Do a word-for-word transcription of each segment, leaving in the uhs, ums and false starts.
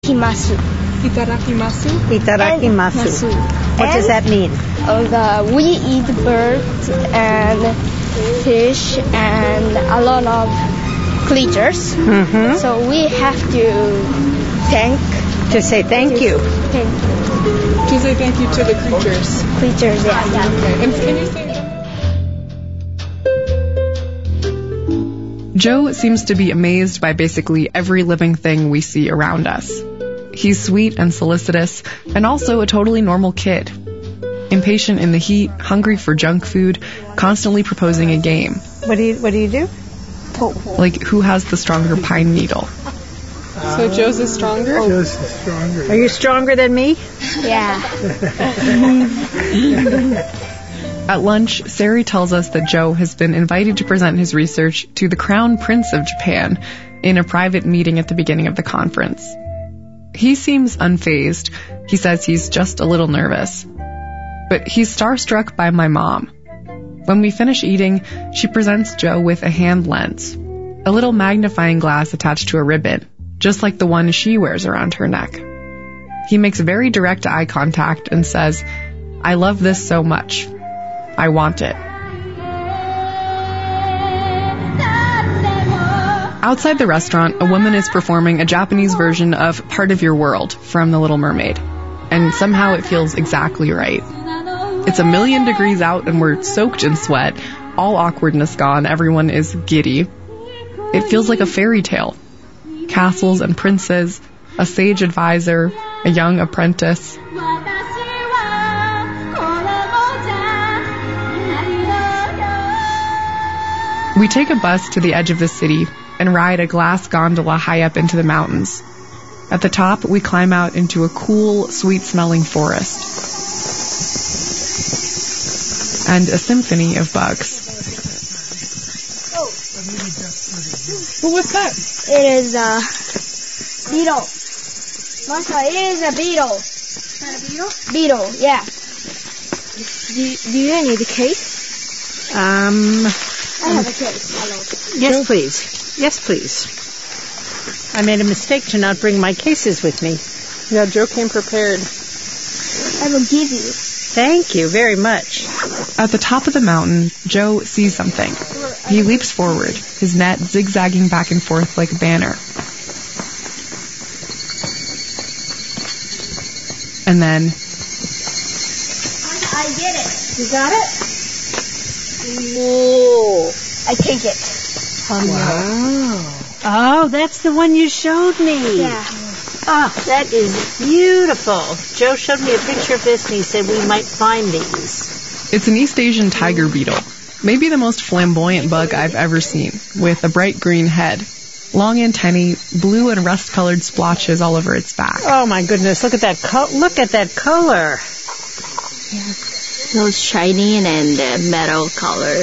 Itadakimasu. Itadakimasu? Itadakimasu. What does that mean? Uh, the, we eat birds and fish and a lot of creatures. Mm-hmm. So we have to thank. To say thank to you. Thank you. To say thank you to the creatures. Creatures, yeah. yeah. Okay. And can you say Joe seems to be amazed by basically every living thing we see around us. He's sweet and solicitous, and also a totally normal kid. Impatient in the heat, hungry for junk food, constantly proposing a game. What do you What do you do? Like, who has the stronger pine needle? So Joe's is stronger? Joe's is stronger. Are you stronger than me? Yeah. At lunch, Sari tells us that Joe has been invited to present his research to the Crown Prince of Japan in a private meeting at the beginning of the conference. He seems unfazed. He says he's just a little nervous. But he's starstruck by my mom. When we finish eating, she presents Joe with a hand lens, a little magnifying glass attached to a ribbon, just like the one she wears around her neck. He makes very direct eye contact and says, "I love this so much. I want it." Outside the restaurant, a woman is performing a Japanese version of Part of Your World from The Little Mermaid, and somehow it feels exactly right. It's a million degrees out and we're soaked in sweat, all awkwardness gone, everyone is giddy. It feels like a fairy tale. Castles and princes, a sage advisor, a young apprentice. We take a bus to the edge of the city and ride a glass gondola high up into the mountains. At the top, we climb out into a cool, sweet-smelling forest. And a symphony of bugs. Well, what's that? It is a beetle. Masha, it is a beetle. Is that a beetle? Beetle, yeah. Do, do you need a case? Um... I have a case. Hello. Yes, please. Yes, please. I made a mistake to not bring my cases with me. Yeah, Joe came prepared. I will give you. Thank you very much. At the top of the mountain, Joe sees something. He leaps forward, his net zigzagging back and forth like a banner. And then... I get it. You got it? Whoa. I take it. Wow. Oh, that's the one you showed me. Yeah. Oh, that is beautiful. Joe showed me a picture of this and he said we might find these. It's an East Asian tiger beetle, maybe the most flamboyant bug I've ever seen, with a bright green head, long antennae, blue and rust-colored splotches all over its back. Oh my goodness, look at that co- look at that color. Yeah. Those shiny and uh, metal color.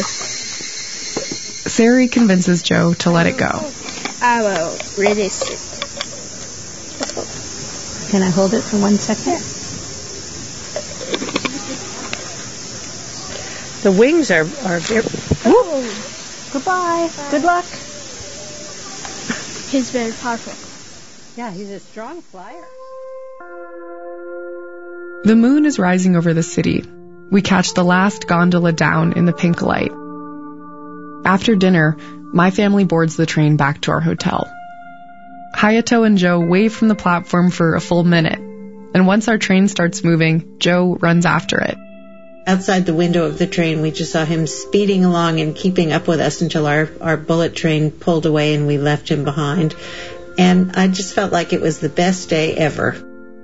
Sari convinces Joe to let it go. I will release it. Can I hold it for one second? Yeah. The wings are, are very... Oh. Goodbye. Good luck. He's very powerful. Yeah, he's a strong flyer. The moon is rising over the city. We catch the last gondola down in the pink light. After dinner, my family boards the train back to our hotel. Hayato and Joe wave from the platform for a full minute, and once our train starts moving, Joe runs after it. Outside the window of the train, we just saw him speeding along and keeping up with us until our, our bullet train pulled away and we left him behind. And I just felt like it was the best day ever.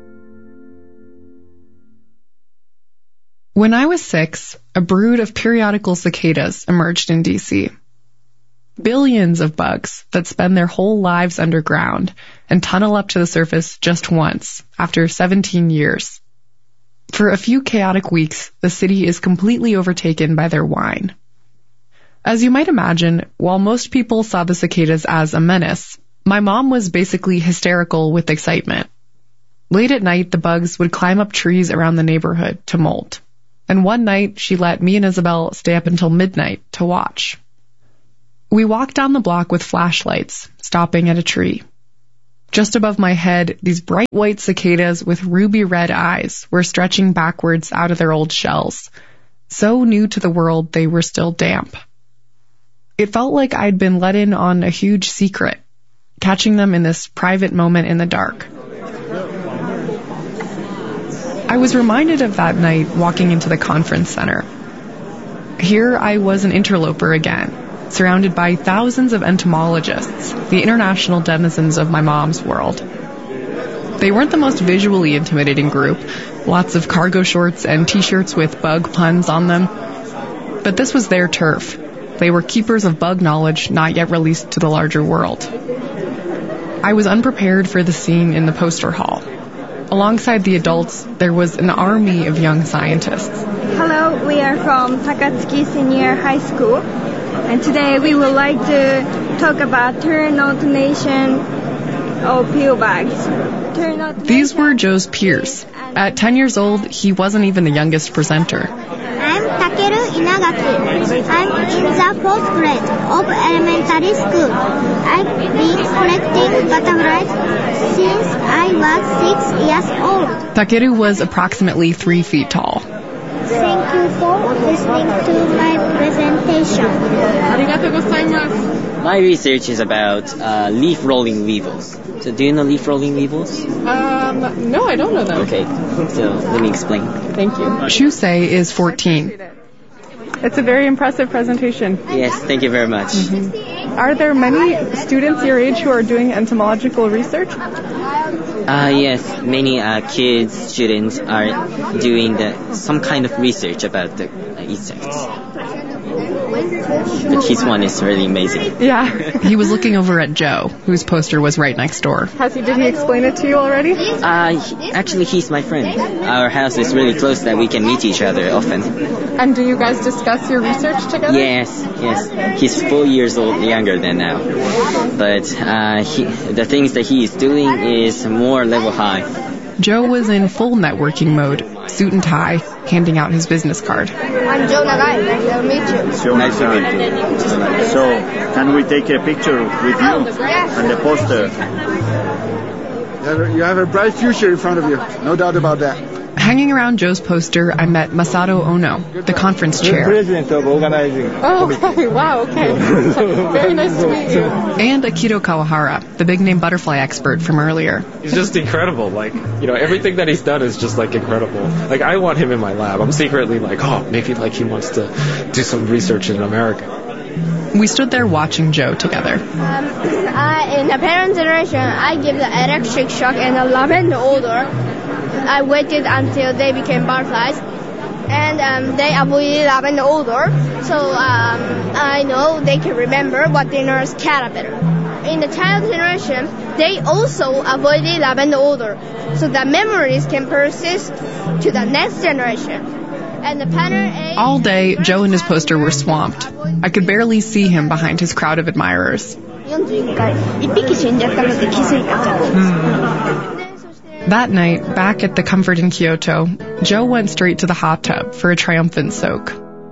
When I was six, a brood of periodical cicadas emerged in D C Billions of bugs that spend their whole lives underground and tunnel up to the surface just once, after seventeen years. For a few chaotic weeks, the city is completely overtaken by their whine. As you might imagine, while most people saw the cicadas as a menace, my mom was basically hysterical with excitement. Late at night, the bugs would climb up trees around the neighborhood to molt. And one night, she let me and Isabel stay up until midnight to watch. We walked down the block with flashlights, stopping at a tree. Just above my head, these bright white cicadas with ruby red eyes were stretching backwards out of their old shells. So new to the world, they were still damp. It felt like I'd been let in on a huge secret, catching them in this private moment in the dark. I was reminded of that night walking into the conference center. Here I was an interloper again, surrounded by thousands of entomologists, the international denizens of my mom's world. They weren't the most visually intimidating group, lots of cargo shorts and t-shirts with bug puns on them. But this was their turf. They were keepers of bug knowledge not yet released to the larger world. I was unprepared for the scene in the poster hall. Alongside the adults, there was an army of young scientists. Hello, we are from Takatsuki Senior High School, and today we would like to talk about turn automation of pill bags. These were Joe's peers. At ten years old, he wasn't even the youngest presenter. I'm Takeru Inagaki. I'm in the fourth grade of elementary school. I've been collecting butterflies since I was six years old. Takeru was approximately three feet tall. Thank you for listening to my presentation. Arigatou gozaimasu. My research is about uh, leaf rolling weevils. So do you know leaf rolling weevils? Um, no, I don't know them. Okay, so let me explain. Thank you. Shusei is fourteen. It's a very impressive presentation. Yes, thank you very much. Mm-hmm. Are there many students your age who are doing entomological research? Uh, yes, many uh, kids, students are doing the, some kind of research about the uh, insects. But his one is really amazing. Yeah. He was looking over at Joe, whose poster was right next door. Has he, did he explain it to you already? Uh, he, actually, he's my friend. Our house is really close that we can meet each other often. And do you guys discuss your research together? Yes, yes. He's four years old younger than now. But uh, he, the things that he is doing is more level high. Joe was in full networking mode, suit and tie, handing out his business card. I'm Joe Nagai. Nice to meet you. So nice to meet you. So, can we take a picture with you and the poster? You have, a, you have a bright future in front of you, no doubt about that. Hanging around Joe's poster, I met Masato Ono, the conference chair. The president of organizing. Oh, okay. Wow, okay. Very nice to meet you. And Akito Kawahara, the big-name butterfly expert from earlier. He's just incredible. Like, you know, everything that he's done is just, like, incredible. Like, I want him in my lab. I'm secretly like, oh, maybe, like, he wants to do some research in America. We stood there watching Joe together. Um, I, in the parent generation, I give the electric shock and the lavender odor. I waited until they became butterflies, and um, they avoided lavender odor. So um, I know they can remember what they know as caterpillar. In the child generation, they also avoided lavender odor, so the memories can persist to the next generation. And the pattern age, all day, Joe and his poster were swamped. I could barely see him behind his crowd of admirers. That night, back at the Comfort in Kyoto, Joe went straight to the hot tub for a triumphant soak.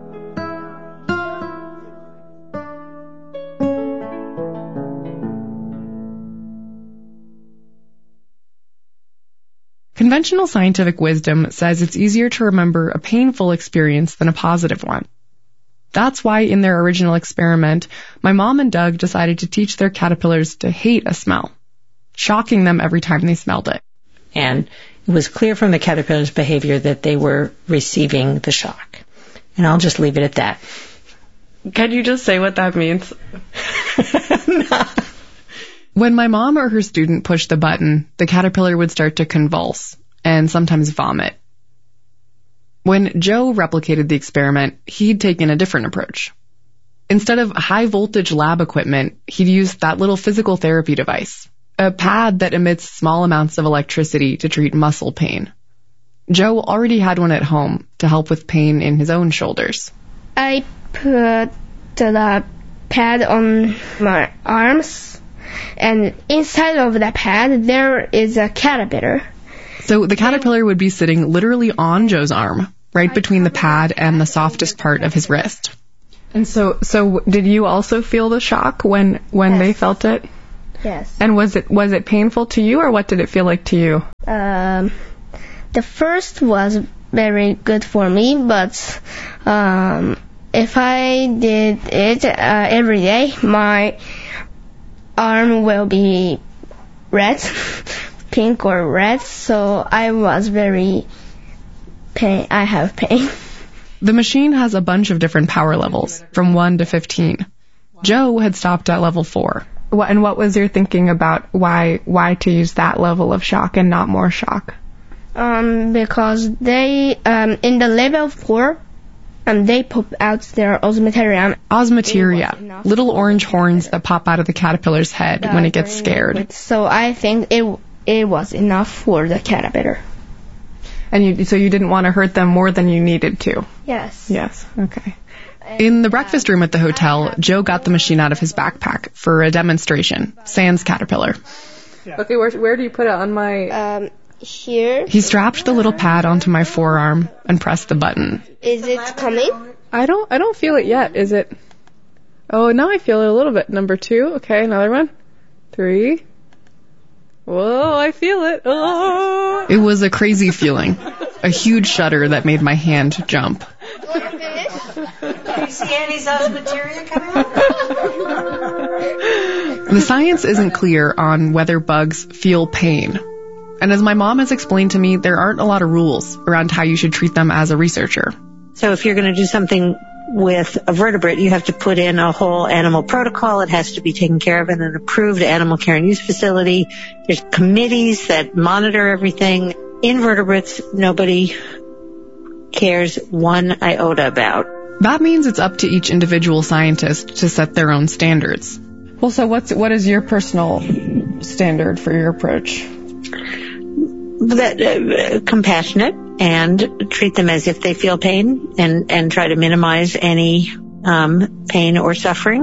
Conventional scientific wisdom says it's easier to remember a painful experience than a positive one. That's why in their original experiment, my mom and Doug decided to teach their caterpillars to hate a smell, shocking them every time they smelled it. And it was clear from the caterpillar's behavior that they were receiving the shock. And I'll just leave it at that. Can you just say what that means? No. When my mom or her student pushed the button, the caterpillar would start to convulse and sometimes vomit. When Joe replicated the experiment, he'd taken a different approach. Instead of high-voltage lab equipment, he'd used that little physical therapy device, a pad that emits small amounts of electricity to treat muscle pain. Joe already had one at home to help with pain in his own shoulders. I put the pad on my arms, and inside of the pad there is a caterpillar. So the caterpillar would be sitting literally on Joe's arm, right between the pad and the softest part of his wrist. And so, so did you also feel the shock when when Yes. they felt it? Yes. And was it was it painful to you, or what did it feel like to you? Um, the first was very good for me, but um, if I did it uh, every day, my arm will be red, pink or red, so I was very pain. I have pain. The machine has a bunch of different power levels, from one to fifteen. Joe had stopped at level four. What, and what was your thinking about why why to use that level of shock and not more shock? Um, because they um in the level four, um they pop out their osmeterium. Osmeteria, little orange horns that pop out of the caterpillar's head when it gets scared. So I think it it was enough for the caterpillar. And you so you didn't want to hurt them more than you needed to. Yes. Yes. Okay. In the breakfast room at the hotel, Joe got the machine out of his backpack for a demonstration, sans caterpillar. Okay, where where do you put it on my... Um, here. He strapped the little pad onto my forearm and pressed the button. Is it coming? I don't I don't feel it yet. Is it... Oh, now I feel it a little bit. Number two. Okay, another one. Three. Whoa, I feel it. Oh. It was a crazy feeling. A huge shudder that made my hand jump. Do you see Annie's osmeteria coming out? The science isn't clear on whether bugs feel pain. And as my mom has explained to me, there aren't a lot of rules around how you should treat them as a researcher. So if you're going to do something with a vertebrate, you have to put in a whole animal protocol. It has to be taken care of in an approved animal care and use facility. There's committees that monitor everything. Invertebrates, nobody cares one iota about. That means it's up to each individual scientist to set their own standards. Well, so what's what is your personal standard for your approach? That uh, compassionate and treat them as if they feel pain and, and try to minimize any um, pain or suffering.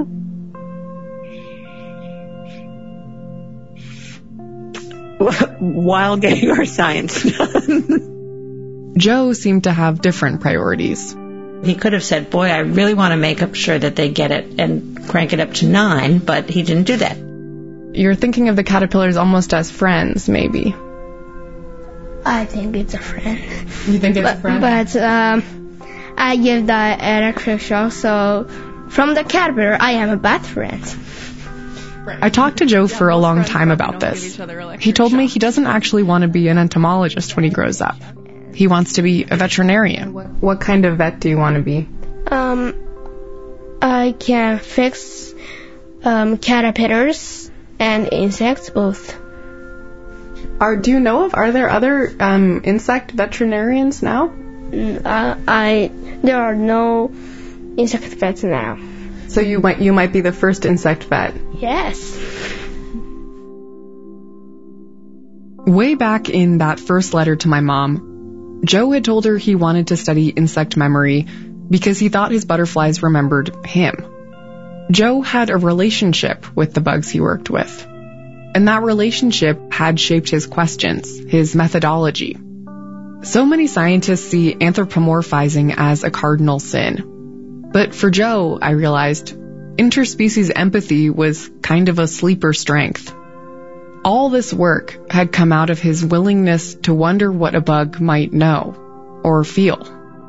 While getting our science done. Joe seemed to have different priorities. He could have said, boy, I really want to make up sure that they get it and crank it up to nine, but he didn't do that. You're thinking of the caterpillars almost as friends, maybe. I think it's a friend. You think it's but, a friend? But um, I give the electric shock, so from the caterpillar, I am a bad friend. I talked to Joe for a long time about this. He told me he doesn't actually want to be an entomologist when he grows up. He wants to be a veterinarian. What kind of vet do you want to be? Um, I can fix um, caterpillars and insects both. Are do you know of are there other um, insect veterinarians now? Uh, I there are no insect vets now. So you might you might be the first insect vet. Yes. Way back in that first letter to my mom, Joe had told her he wanted to study insect memory because he thought his butterflies remembered him. Joe had a relationship with the bugs he worked with. And that relationship had shaped his questions, his methodology. So many scientists see anthropomorphizing as a cardinal sin. But for Joe, I realized, interspecies empathy was kind of a sleeper strength. All this work had come out of his willingness to wonder what a bug might know or feel.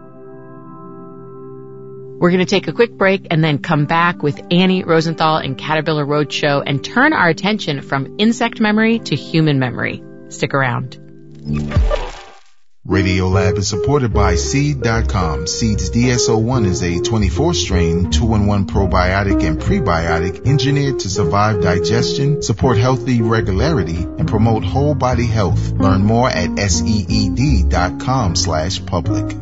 We're going to take a quick break and then come back with Annie Rosenthal and Caterpillar Roadshow and turn our attention from insect memory to human memory. Stick around. Radiolab is supported by Seed dot com. Seed's D S O one is a twenty-four strain, two in one probiotic and prebiotic engineered to survive digestion, support healthy regularity, and promote whole body health. Learn more at seed dot com slash public.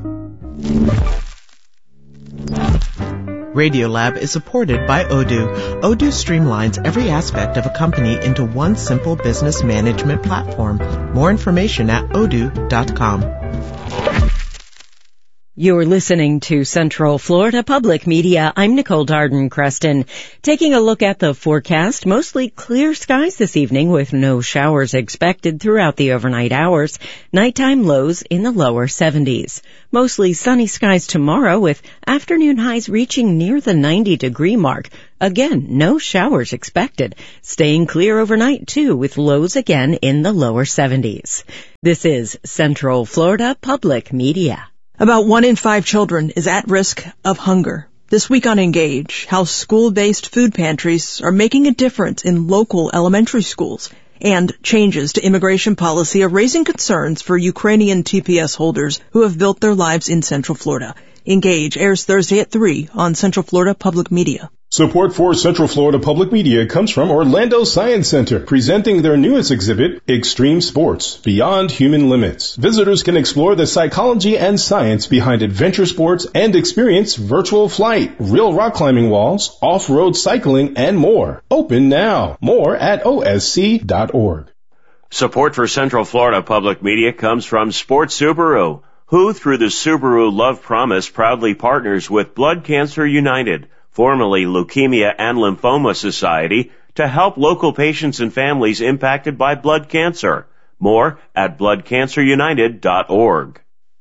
Radiolab is supported by Odoo. Odoo streamlines every aspect of a company into one simple business management platform. More information at odoo dot com. You're listening to Central Florida Public Media. I'm Nicole Darden-Creston. Taking a look at the forecast, mostly clear skies this evening with no showers expected throughout the overnight hours. Nighttime lows in the lower seventies. Mostly sunny skies tomorrow with afternoon highs reaching near the ninety degree mark. Again, no showers expected. Staying clear overnight too with lows again in the lower seventies. This is Central Florida Public Media. About one in five children is at risk of hunger. This week on Engage, how school-based food pantries are making a difference in local elementary schools, and changes to immigration policy are raising concerns for Ukrainian T P S holders who have built their lives in Central Florida. Engage airs Thursday at three on Central Florida Public Media. Support for Central Florida Public Media comes from Orlando Science Center, presenting their newest exhibit, Extreme Sports, Beyond Human Limits. Visitors can explore the psychology and science behind adventure sports and experience virtual flight, real rock climbing walls, off-road cycling, and more. Open now. More at O S C dot org. Support for Central Florida Public Media comes from Sports Subaru, who, through the Subaru Love Promise, proudly partners with Blood Cancer United, formerly Leukemia and Lymphoma Society, to help local patients and families impacted by blood cancer. More at blood cancer united dot org.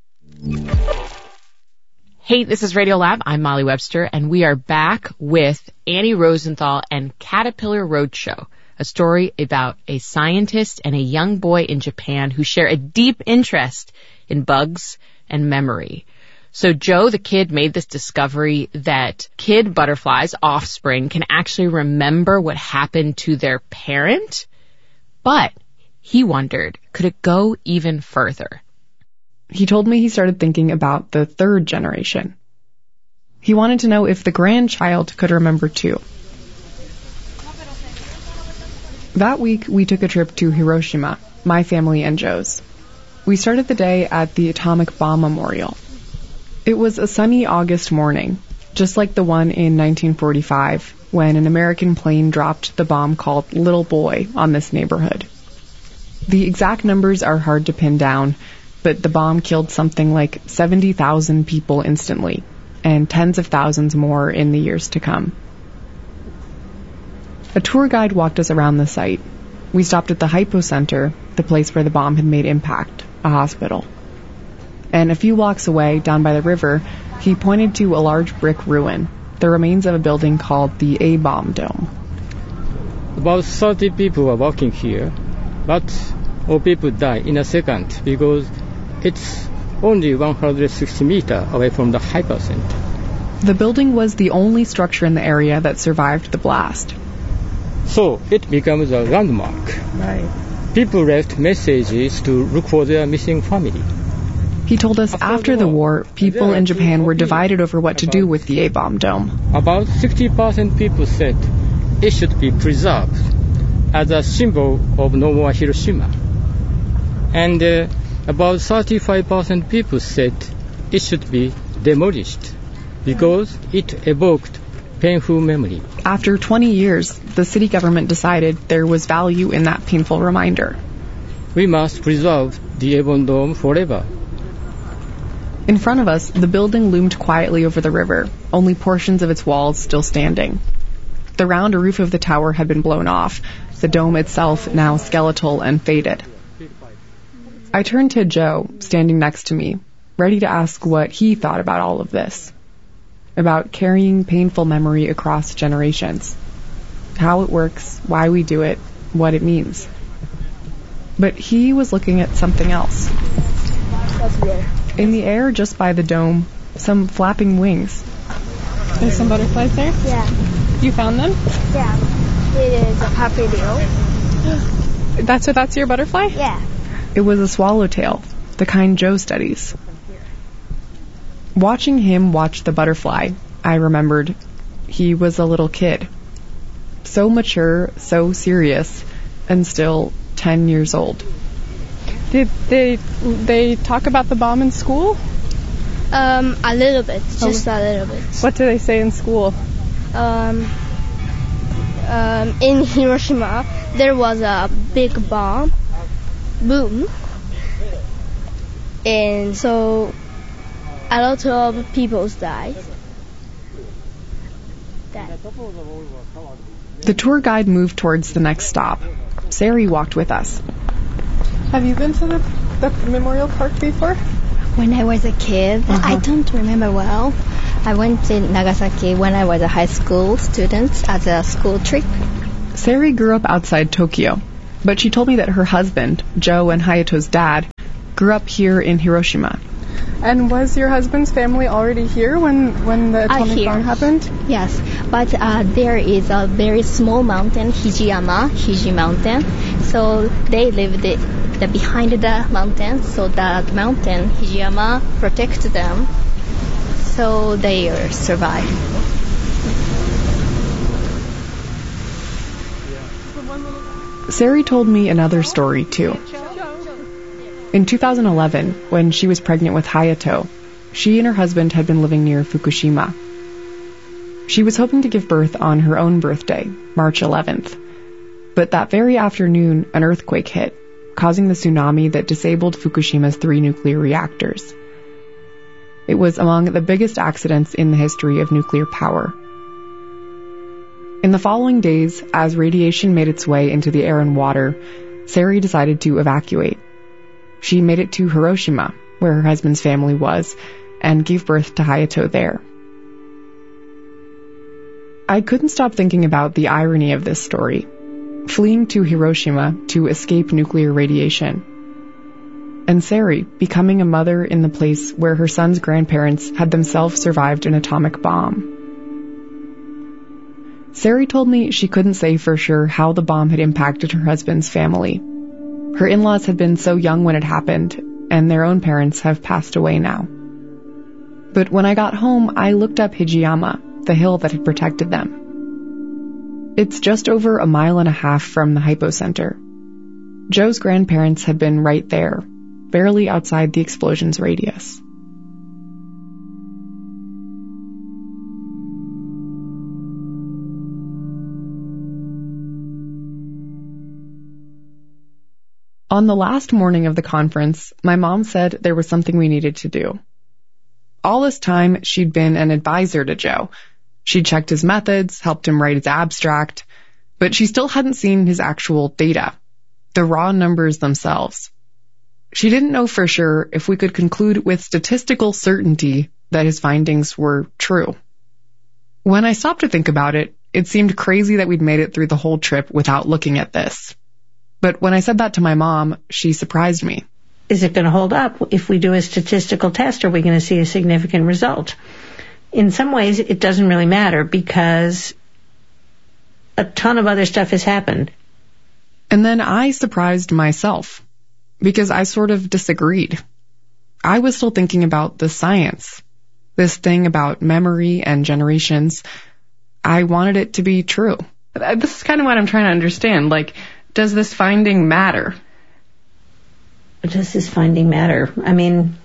Hey, this is Radio Lab. I'm Molly Webster, and we are back with Annie Rosenthal and Caterpillar Roadshow, a story about a scientist and a young boy in Japan who share a deep interest in bugs and memory. So Joe, the kid, made this discovery that kid butterflies, offspring, can actually remember what happened to their parent. But he wondered, could it go even further? He told me he started thinking about the third generation. He wanted to know if the grandchild could remember too. That week, we took a trip to Hiroshima, my family and Joe's. We started the day at the Atomic Bomb Memorial. It was a sunny August morning, just like the one in nineteen forty-five, when an American plane dropped the bomb called Little Boy on this neighborhood. The exact numbers are hard to pin down, but the bomb killed something like seventy thousand people instantly, and tens of thousands more in the years to come. A tour guide walked us around the site. We stopped at the Hypo Center, the place where the bomb had made impact, a hospital. And a few blocks away, down by the river, he pointed to a large brick ruin, the remains of a building called the A-Bomb Dome. About thirty people are working here, but all people die in a second because it's only one hundred sixty meters away from the hypercenter. The building was the only structure in the area that survived the blast. So it becomes a landmark. Right. People left messages to look for their missing family. He told us after the war, people in Japan were divided over what to do with the A-Bomb Dome. About sixty percent people said it should be preserved as a symbol of no more Hiroshima. And uh, about thirty-five percent people said it should be demolished because it evoked painful memory. After twenty years, the city government decided there was value in that painful reminder. We must preserve the A-Bomb Dome forever. In front of us, the building loomed quietly over the river, only portions of its walls still standing. The round roof of the tower had been blown off, the dome itself now skeletal and faded. I turned to Joe, standing next to me, ready to ask what he thought about all of this. About carrying painful memory across generations. How it works, why we do it, what it means. But he was looking at something else. In the air just by the dome, some flapping wings. There's some butterflies there? Yeah. You found them? Yeah. It is a papilio. That's what, that's your butterfly? Yeah. It was a swallowtail, the kind Joe studies. Watching him watch the butterfly, I remembered he was a little kid. So mature, so serious, and still ten years old. Did they they talk about the bomb in school? Um, a little bit, just a little bit. What do they say in school? Um, um, in Hiroshima, there was a big bomb, boom, and so a lot of people died. The tour guide moved towards the next stop. Sari walked with us. Have you been to the, the memorial park before? When I was a kid, uh-huh. I don't remember well. I went to Nagasaki when I was a high school student as a school trip. Sari grew up outside Tokyo, but she told me that her husband, Joe and Hayato's dad, grew up here in Hiroshima. And was your husband's family already here when, when the atomic uh, bomb happened? Yes, but uh, there is a very small mountain, Hijiyama, Hiji Mountain. So they lived the, the behind the mountain, so that mountain, Hijiyama, protects them. So they uh, survive. Sari told me another story, too. In two thousand eleven, when she was pregnant with Hayato, she and her husband had been living near Fukushima. She was hoping to give birth on her own birthday, March eleventh. But that very afternoon, an earthquake hit, causing the tsunami that disabled Fukushima's three nuclear reactors. It was among the biggest accidents in the history of nuclear power. In the following days, as radiation made its way into the air and water, Sari decided to evacuate. She made it to Hiroshima, where her husband's family was, and gave birth to Hayato there. I couldn't stop thinking about the irony of this story, fleeing to Hiroshima to escape nuclear radiation, and Sari becoming a mother in the place where her son's grandparents had themselves survived an atomic bomb. Sari told me she couldn't say for sure how the bomb had impacted her husband's family. Her in-laws had been so young when it happened, and their own parents have passed away now. But when I got home, I looked up Hijiyama, the hill that had protected them. It's just over a mile and a half from the hypocenter. Joe's grandparents had been right there, barely outside the explosion's radius. On the last morning of the conference, my mom said there was something we needed to do. All this time, she'd been an advisor to Joe. She'd checked his methods, helped him write his abstract, but she still hadn't seen his actual data, the raw numbers themselves. She didn't know for sure if we could conclude with statistical certainty that his findings were true. When I stopped to think about it, it seemed crazy that we'd made it through the whole trip without looking at this. But when I said that to my mom, she surprised me. Is it going to hold up? If we do a statistical test, are we going to see a significant result? In some ways, it doesn't really matter because a ton of other stuff has happened. And then I surprised myself because I sort of disagreed. I was still thinking about the science, this thing about memory and generations. I wanted it to be true. This is kind of what I'm trying to understand. Like, does this finding matter? Does this finding matter? I mean,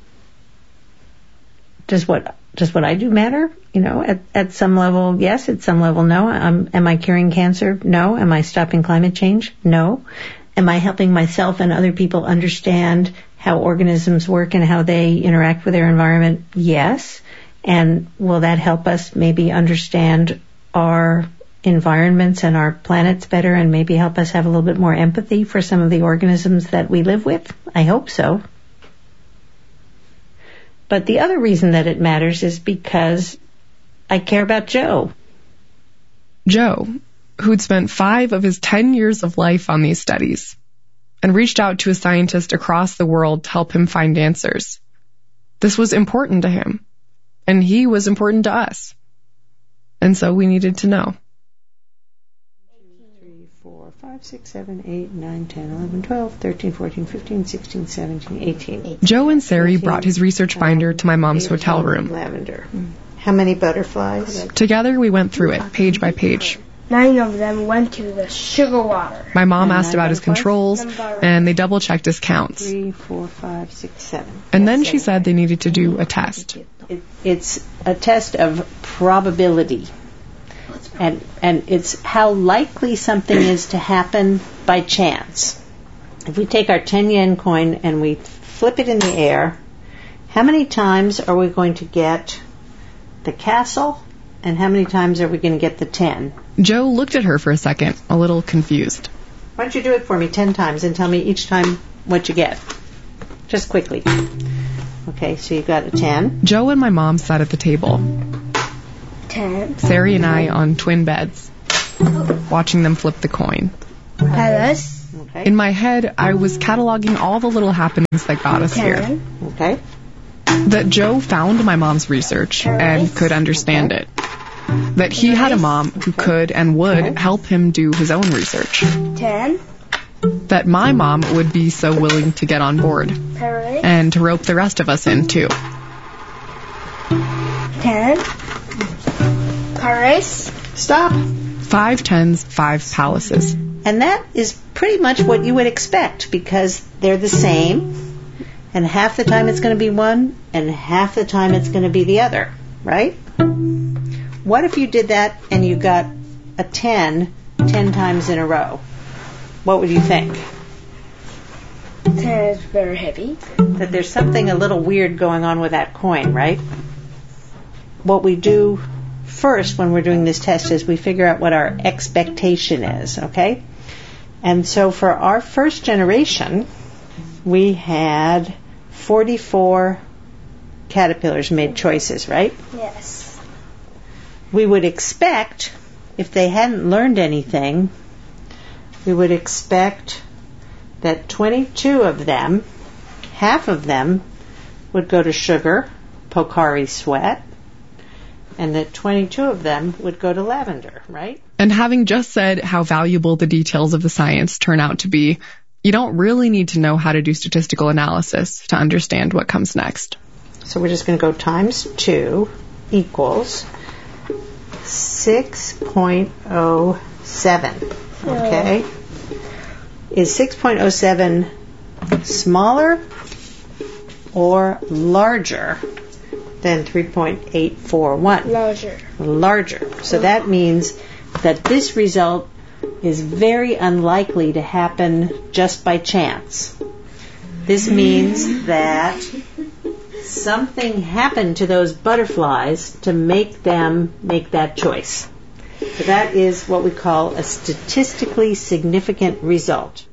does what does what I do matter? You know, at at some level, yes. At some level, no. Um, am I curing cancer? No. Am I stopping climate change? No. Am I helping myself and other people understand how organisms work and how they interact with their environment? Yes. And will that help us maybe understand our environments and our planets better and maybe help us have a little bit more empathy for some of the organisms that we live with? I hope so. But the other reason that it matters is because I care about Joe. Joe, who'd spent five of his ten years of life on these studies and reached out to a scientist across the world to help him find answers. This was important to him, and he was important to us. And so we needed to know. five, six, seven, eight, nine, ten, eleven, twelve, thirteen, fourteen, fifteen, sixteen, seventeen, eighteen. Joe and Sari brought his research binder to my mom's hotel room. Lavender. How many butterflies? Together we went through it, page by page. Nine of them went to the sugar water. My mom asked about his controls, and they double-checked his counts. Three, four, five, six, seven. And then she said they needed to do a test. It, it's a test of probability. And and it's how likely something is to happen by chance. If we take our ten yen coin and we flip it in the air, How many times are we going to get the castle, and how many times are we going to get the ten? Joe looked at her for a second, a little confused. Why don't you do it for me ten times and tell me each time what you get? Just quickly. Okay, so you got a ten. Joe and my mom sat at the table. ten. Sari and I on twin beds, watching them flip the coin. Alice. Okay. In my head, I was cataloging all the little happenings that got us here. Okay. That Joe found my mom's research and could understand it. That he had a mom who could and would help him do his own research. ten. That my mom would be so willing to get on board. And to rope the rest of us in, too. ten. Paris. Stop. Five tens, five palaces. And that is pretty much what you would expect, because they're the same, and half the time it's going to be one, and half the time it's going to be the other, right? What if you did that and you got a ten, ten times in a row? What would you think? ten is very heavy. That there's something a little weird going on with that coin, right? What we do first when we're doing this test is we figure out what our expectation is, okay? And so for our first generation, we had forty-four caterpillars made choices, right? Yes. We would expect, if they hadn't learned anything, we would expect that twenty-two of them, half of them, would go to sugar, Pocari Sweat, and that twenty-two of them would go to lavender, right? And having just said how valuable the details of the science turn out to be, you don't really need to know how to do statistical analysis to understand what comes next. So we're just going to go times two equals six point oh seven, okay? Is six point oh seven smaller or larger than three point eight four one? Larger. Larger. So that means that this result is very unlikely to happen just by chance. This means that something happened to those butterflies to make them make that choice. So that is what we call a statistically significant result.